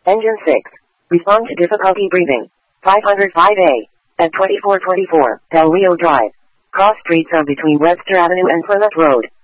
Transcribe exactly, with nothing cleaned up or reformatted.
Engine six. Respond to difficulty breathing. five oh five A. At twenty-four twenty-four, Del Rio Drive. Cross streets are between Webster Avenue and Plymouth Road.